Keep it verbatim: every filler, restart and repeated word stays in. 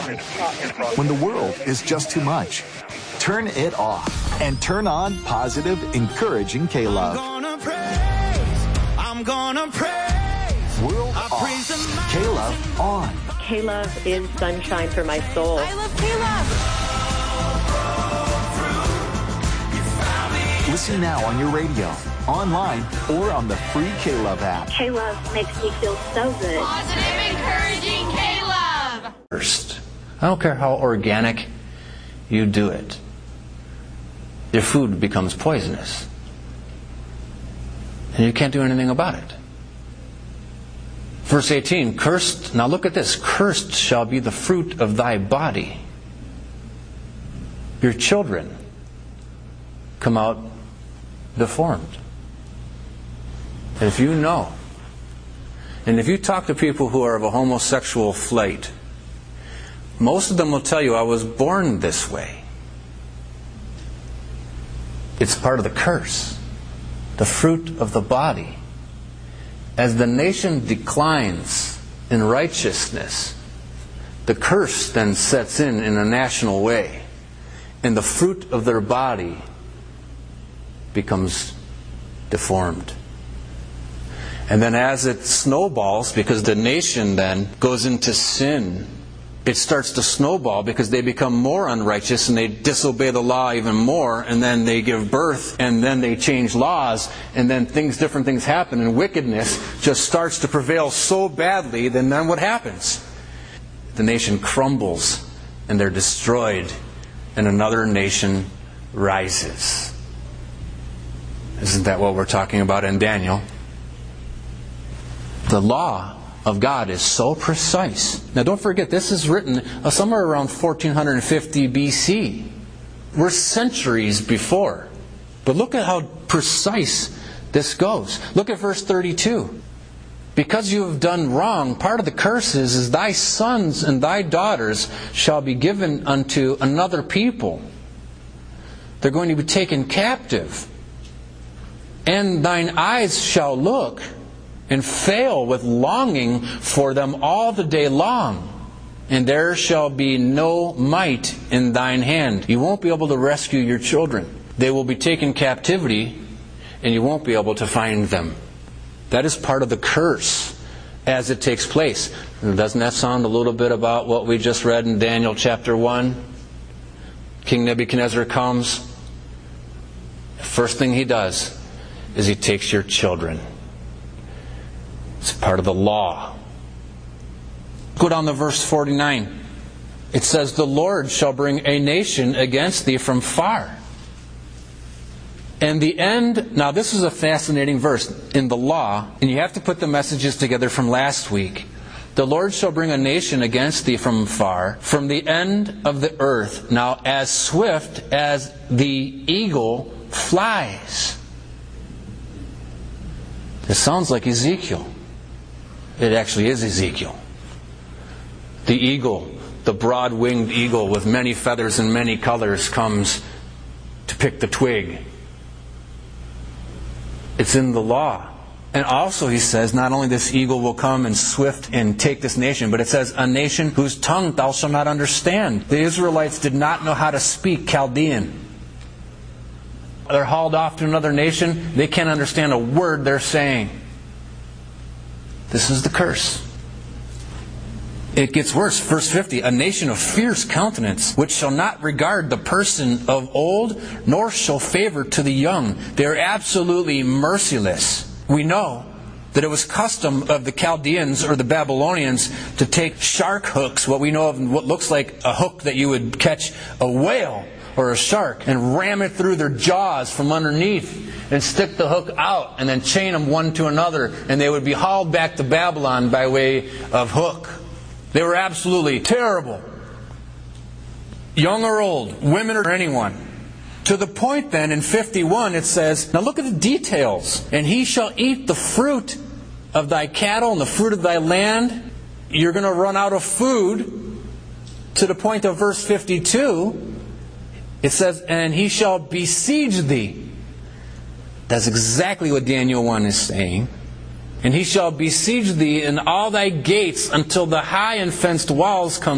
When the world is just too much, turn it off and turn on positive, encouraging K-Love. I'm gonna praise, I'm gonna praise. World off, K-Love on. K-Love is sunshine for my soul. I love K-Love. Listen now on your radio, online, or on the free K-Love app. K-Love makes me feel so good. Positive, encouraging K-Love. First, I don't care how organic you do it. Your food becomes poisonous. And you can't do anything about it. Verse eighteen, cursed, now look at this, cursed shall be the fruit of thy body. Your children come out deformed. And if you know, and if you talk to people who are of a homosexual flight, most of them will tell you, I was born this way. It's part of the curse, the fruit of the body. As the nation declines in righteousness, the curse then sets in in a national way, and the fruit of their body becomes deformed. And then as it snowballs, because the nation then goes into sin, it starts to snowball because they become more unrighteous and they disobey the law even more, and then they give birth, and then they change laws, and then things, different things happen, and wickedness just starts to prevail so badly, then then what happens? The nation crumbles and they're destroyed, and another nation rises. Isn't that what we're talking about in Daniel? The law of God is so precise. Now don't forget, this is written uh, somewhere around fourteen fifty B C. We're centuries before. But look at how precise this goes. Look at verse thirty-two. Because you have done wrong, part of the curse is, is thy sons and thy daughters shall be given unto another people. They're going to be taken captive. And thine eyes shall look and fail with longing for them all the day long. And there shall be no might in thine hand. You won't be able to rescue your children. They will be taken captivity, and you won't be able to find them. That is part of the curse as it takes place. And doesn't that sound a little bit about what we just read in Daniel chapter one? King Nebuchadnezzar comes. First thing he does is he takes your children. It's part of the law. Go down to verse forty-nine. It says, the Lord shall bring a nation against thee from far. And the end, now this is a fascinating verse in the law, and you have to put the messages together from last week. The Lord shall bring a nation against thee from far, from the end of the earth. Now as swift as the eagle flies. It sounds like Ezekiel. It actually is Ezekiel. The eagle, the broad-winged eagle with many feathers and many colors, comes to pick the twig. It's in the law. And also he says, not only this eagle will come and swift and take this nation, but it says, a nation whose tongue thou shalt not understand. The Israelites did not know how to speak Chaldean. They're hauled off to another nation. They can't understand a word they're saying. This is the curse. It gets worse. Verse fifty, a nation of fierce countenance, which shall not regard the person of old, nor shall favor to the young. They are absolutely merciless. We know that it was custom of the Chaldeans or the Babylonians to take shark hooks, what we know of what looks like a hook that you would catch a whale or a shark, and ram it through their jaws from underneath and stick the hook out and then chain them one to another, and they would be hauled back to Babylon by way of hook. They were absolutely terrible. Young or old, women or anyone. To the point then in fifty-one it says, now look at the details. And he shall eat the fruit of thy cattle and the fruit of thy land. You're going to run out of food. To the point of verse fifty-two, it says, and he shall besiege thee. That's exactly what Daniel one is saying. And he shall besiege thee in all thy gates until the high and fenced walls come